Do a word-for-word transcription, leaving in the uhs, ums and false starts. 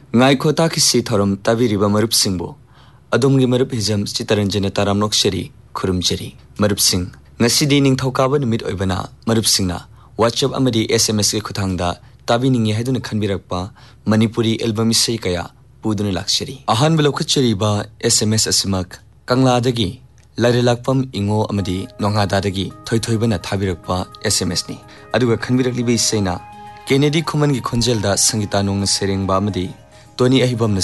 Ngaiko takisi thorum tabiriba marup singbo adumgi marup hijam Chitaranjana taramnok sheri khurumjeri marup sing ngasidi ning thokaba numit oibana marup singna WhatsApp amadi S M S ke khuthangda tabiningi haiduna khanbirakpa Manipuri album isai kaya puduna laksheri ahan balokacheri ba S M S asimak Kangla dagi Larilakpam ingo amadi nongada dagi thoithoibana thabirakpa S M S ni aduga khanbiraklibe isaina Kennedy Khuman gi khonjelda sangita nong sereng ba amadi Tony Ahibam na